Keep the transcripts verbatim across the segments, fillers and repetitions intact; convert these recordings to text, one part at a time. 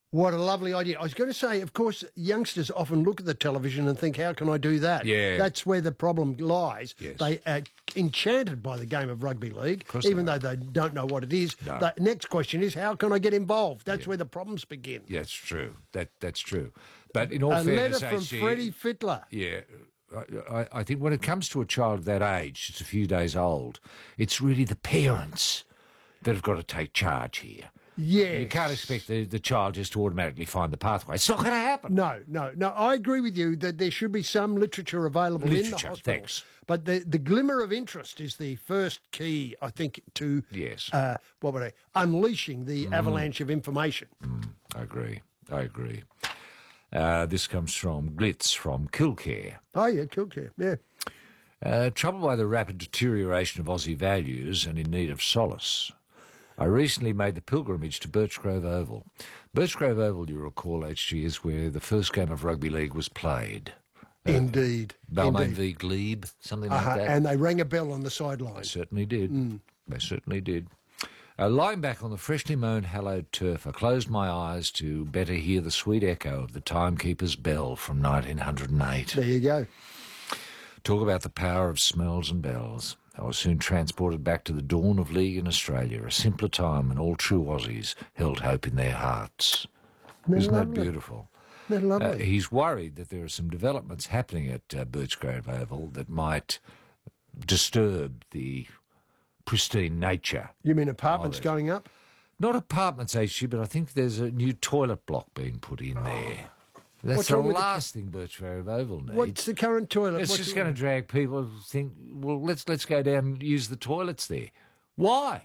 What a lovely idea. I was going to say, of course, youngsters often look at the television and think, how can I do that? Yeah. That's where the problem lies. Yes. They are enchanted by the game of rugby league, course even they though they don't know what it is. No. The next question is, how can I get involved? That's where the problems begin. Yeah, it's true. That That's true. But in all A fairness, letter from H G, Freddie Fittler. Yeah, I, I, I think when it comes to a child of that age, just a few days old, it's really the parents that have got to take charge here. Yeah. You can't expect the, the child just to automatically find the pathway. It's not going to happen. No, no, no. I agree with you that there should be some literature available in the Literature, hospital. thanks. But the, the glimmer of interest is the first key, I think, to Yes. uh, what would I, unleashing the avalanche of information. I agree. I agree. Uh, this comes from Glitz from Killcare. Oh, yeah, Killcare, yeah. Uh, troubled by the rapid deterioration of Aussie values and in need of solace, I recently made the pilgrimage to Birchgrove Oval. Birchgrove Oval, you recall, H G, is where the first game of rugby league was played. Indeed. Balmain Indeed. v Glebe, something Uh-huh, like that. and they rang a bell on the They sideline. certainly did. They certainly did. Uh, lying back on the freshly mown hallowed turf, I closed my eyes to better hear the sweet echo of the timekeeper's bell from nineteen oh eight. There you go. Talk about the power of smells and bells. I was soon transported back to the dawn of league in Australia, a simpler time when all true Aussies held hope in their hearts. Isn't Isn't that lovely? beautiful? Isn't that Uh, lovely? he's worried that there are some developments happening at uh, Birchgrove Oval that might disturb the pristine nature. You mean apartments Oh, going up? Not apartments, H G, but I think there's a new toilet block being put in there. That's What's the wrong with the- last thing Birchgrove Oval needs. What's the current toilet? It's What's just the- going to drag people to think, well, let's let's go down and use the toilets there. Why?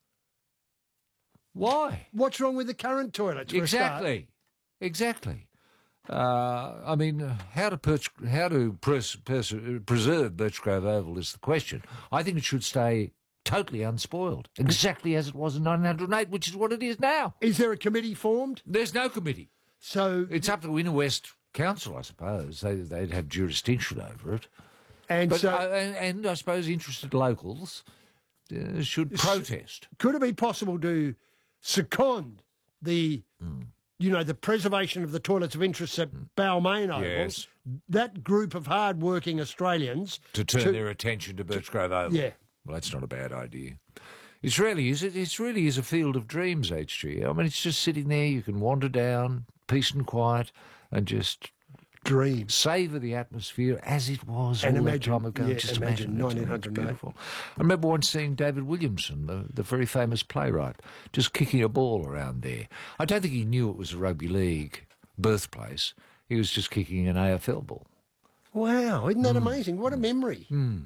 Why? What's wrong with the current toilets? for a start? Exactly. Exactly. Uh, I mean, uh, how to perch, how to pres, pers, preserve Birchgrove Oval is the question. I think it should stay totally unspoiled, exactly as it was in nineteen oh eight, which is what it is now. Is there a committee formed? There's no committee. So, It's up to Inner West Council, I suppose. They, they'd have jurisdiction over it. and But so uh, and, and I suppose interested locals uh, should protest. could it be possible to second the, you know, the preservation of the toilets of interest at Balmain Oval? Yes. That group of hard-working Australians To turn their attention to Birchgrove Oval. Yeah. Well, that's not a bad idea. It's really is it. It's really is a field of dreams, H G. I mean, it's just sitting there. You can wander down, peace and quiet, and just dreams. savour the atmosphere as it was And all imagine- that time ago. yeah, just imagine imagine, it. nineteen oh eight. It's beautiful. I remember once seeing David Williamson, the, the very famous playwright, just kicking a ball around there. I don't think he knew it was a rugby league birthplace. He was just kicking an A F L ball. Wow, isn't that amazing? What a memory.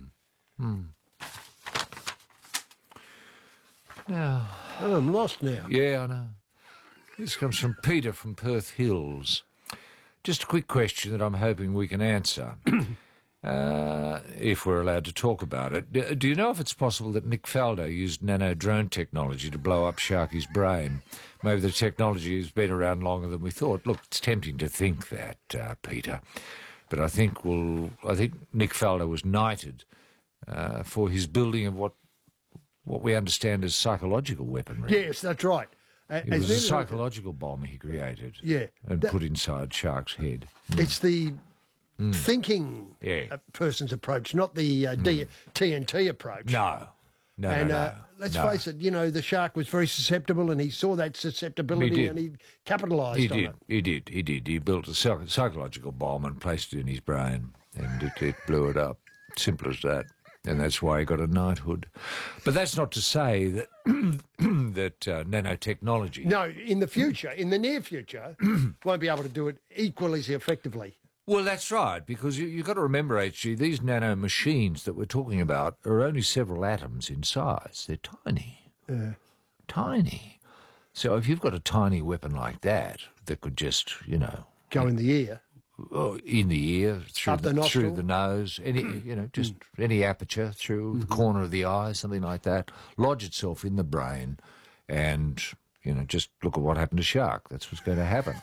Yeah. Oh, I'm lost now. Yeah, I know. This comes from Peter from Perth Hills. Just a quick question that I'm hoping we can answer, uh, if we're allowed to talk about it. Do, do you know if it's possible that Nick Faldo used nano drone technology to blow up Sharky's brain? Maybe the technology has been around longer than we thought. Look, it's tempting to think that, uh, Peter, but I think we'll, I think Nick Faldo was knighted uh, for his building of what what we understand as psychological weaponry. Yes, that's right. Uh, It as was a then- psychological bomb he created. Yeah, And that- put inside Shark's head. It's the thinking Yeah. uh, person's approach, not the uh, D- T N T approach. No. No, And no, no. uh, let's no. face it, you know, the shark was very susceptible and he saw that susceptibility He did. and he capitalised He on did, it. he did, he did. He built a psych- psychological bomb and placed it in his brain, and it, it blew it up. Simple as that. And that's why he got a knighthood. But that's not to say that that uh, nanotechnology... No, in the future, in the near future, won't be able to do it equally as effectively. Well, that's right, because you, you've got to remember, H G, these nano machines that we're talking about are only several atoms in size. They're tiny. Uh, Tiny. So if you've got a tiny weapon like that, that could just, you know, go in the ear. oh, in the ear, through Up the the, nostril. through the nose, any, you know, just any aperture through the corner of the eye, something like that, lodge itself in the brain, and, you know, just look at what happened to Shark. That's what's going to happen.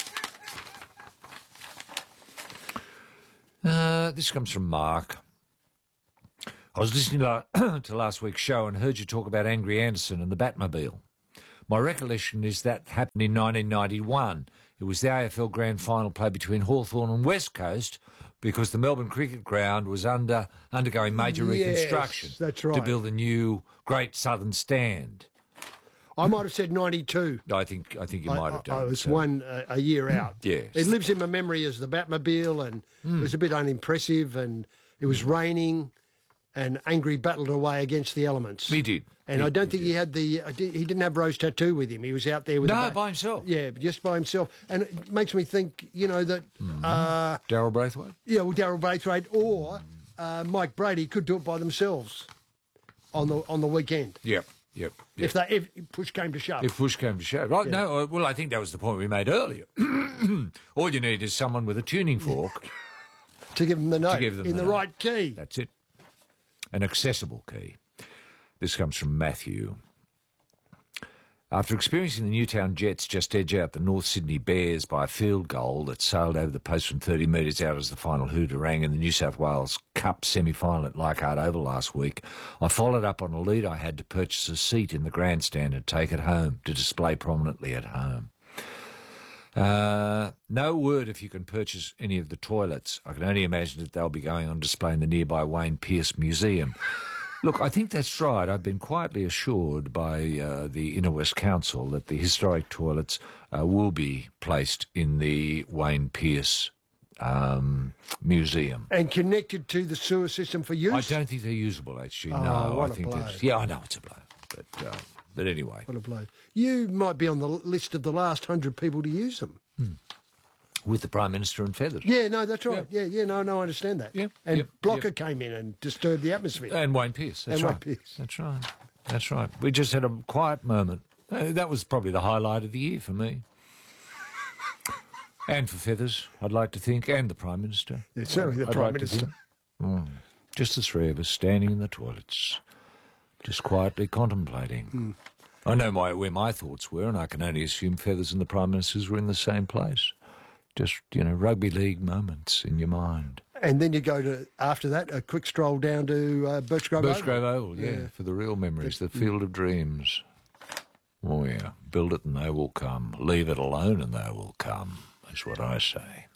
Uh, this comes from Mark. I was listening to, to last week's show and heard you talk about Angry Anderson and the Batmobile. My recollection is that happened in nineteen ninety-one. It was the A F L Grand Final play between Hawthorn and West Coast because the Melbourne Cricket Ground was under undergoing major Yes, reconstruction that's to right. build a new Great Southern Stand. I might have said ninety-two. I think I think you might have I, I done. was so. one uh, a year out. Yes. It lives in my memory as the Batmobile, and it was a bit unimpressive, and it was raining, and Angry battled away against the elements. He did. And He- I don't think he had the, I di- he didn't have Rose Tattoo with him. He was out there with No, the by himself. Yeah, just by himself. And it makes me think, you know, that, uh, Darryl Braithwaite? yeah, well, Darryl Braithwaite or uh, Mike Brady could do it by themselves on the on the weekend. Yep, yep. yep. If they if push came to shove. If push came to shove. Right, no, uh, well, I think that was the point we made earlier. All you need is someone with a tuning fork. to give them the note give them in the the, note. right key. That's it. An accessible key. This comes from Matthew. After experiencing the Newtown Jets just edge out the North Sydney Bears by a field goal that sailed over the post from thirty metres out as the final hooter rang in the New South Wales Cup semi-final at Leichhardt Oval last week, I followed up on a lead I had to purchase a seat in the grandstand and take it home to display prominently at home. Uh, no word if you can purchase any of the toilets. I can only imagine that they'll be going on display in the nearby Wayne Pearce Museum. Look, I think that's right. I've been quietly assured by uh, the Inner West Council that the historic toilets uh, will be placed in the Wayne Pearce um, Museum. And connected to the sewer system for use. I don't think they're usable, actually. Oh, no, what I a think blow. that's... Yeah, I know it's a blow. But, uh, but anyway. What a blow. You might be on the list of the last hundred people to use them. With the Prime Minister and feathers. Yeah, no, that's right. Yeah, yeah, no, no, I understand that. Yeah, And yep, Blocker yep. came in and disturbed the atmosphere. And Wayne Pearce. That's And Wayne right. Pearce. That's right. That's right. We just had a quiet moment. Uh, that was probably the highlight of the year for me. And for feathers, I'd like to think, and the Prime Minister. Yeah, certainly the I'd Prime like to Minister. think. Mm. Just the three of us standing in the toilets, just quietly contemplating. Mm. I know my, where my thoughts were, and I can only assume feathers and the Prime Ministers were in the same place. Just, you know, rugby league moments in your mind. And then you go to, after that, a quick stroll down to uh, Birchgrove Oval. Birchgrove Oval, yeah, Yeah. for the real memories, the field of dreams. Oh, yeah. Build it and they will come. Leave it alone and they will come, is what I say.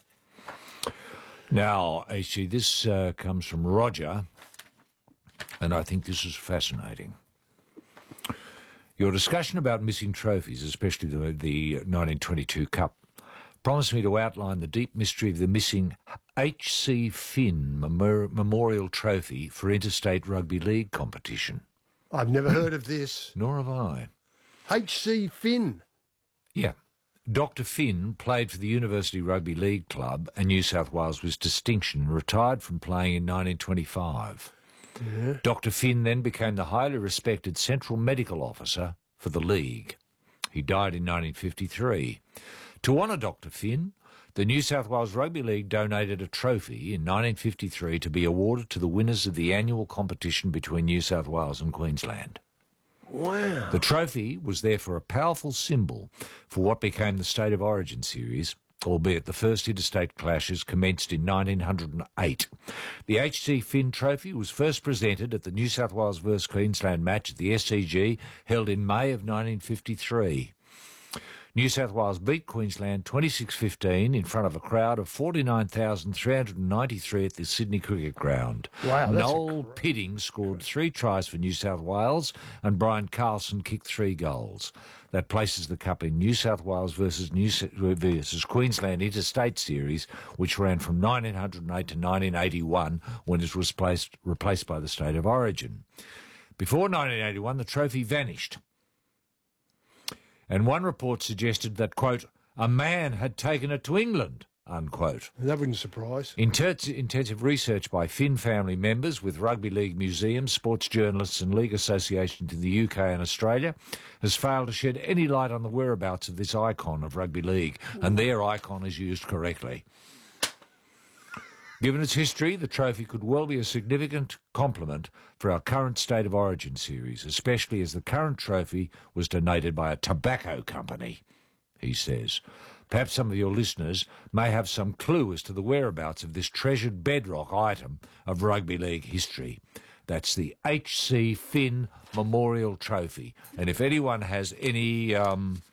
Now, H G, this uh, comes from Roger, and I think this is fascinating. Your discussion about missing trophies, especially the, the nineteen twenty-two Cup, promised me to outline the deep mystery of the missing H C Finn Memor- Memorial Trophy for Interstate Rugby League competition. I've never heard of this. Nor have I. H C Finn. Yeah. Doctor Finn played for the University Rugby League Club and New South Wales with distinction and retired from playing in nineteen twenty-five. Yeah. Doctor Finn then became the highly respected Central Medical Officer for the league. He died in nineteen fifty-three. To honour Doctor Finn, the New South Wales Rugby League donated a trophy in nineteen fifty-three to be awarded to the winners of the annual competition between New South Wales and Queensland. Wow. The trophy was therefore a powerful symbol for what became the State of Origin series, albeit the first interstate clashes commenced in nineteen oh eight. The H C Finn Trophy was first presented at the New South Wales versus Queensland match at the S C G, held in May of nineteen fifty-three. New South Wales beat Queensland twenty-six fifteen in front of a crowd of forty-nine thousand three hundred ninety-three at the Sydney Cricket Ground. Wow, that's a Noel Pitting scored three tries for New South Wales and Brian Carlson kicked three goals. That places the Cup in New South Wales versus New Sa- versus Queensland Interstate Series, which ran from nineteen oh eight to nineteen eighty-one, when it was placed, replaced by the State of Origin. Before nineteen eighty-one, the trophy vanished. And one report suggested that, quote, a man had taken it to England, unquote. That wouldn't surprise. Inter- intensive research by Finn family members with rugby league museums, sports journalists and league associations in the U K and Australia has failed to shed any light on the whereabouts of this icon of rugby league, and their icon is used correctly. Given its history, the trophy could well be a significant complement for our current State of Origin series, especially as the current trophy was donated by a tobacco company, he says. Perhaps some of your listeners may have some clue as to the whereabouts of this treasured bedrock item of rugby league history. That's the H C Finn Memorial Trophy. And if anyone has any um,